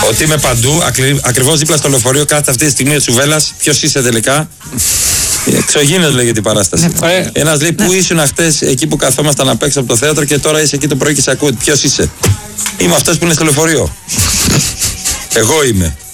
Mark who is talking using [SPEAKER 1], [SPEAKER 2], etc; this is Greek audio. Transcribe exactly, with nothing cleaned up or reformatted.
[SPEAKER 1] Ότι είμαι παντού, ακριβώς δίπλα στο λεωφορείο, κάθεται αυτή τη στιγμή ο Τσουβέλλας. Ποιος είσαι τελικά? Εξωγήινος λέγεται η παράσταση.
[SPEAKER 2] Ναι.
[SPEAKER 1] Ένας λέει: Πού ήσουν χτες εκεί που καθόμασταν απ' έξω από το θέατρο και τώρα είσαι εκεί το πρωί και σε ακούω? Ποιος είσαι? Είμαι αυτός που είναι στο λεωφορείο. Εγώ είμαι.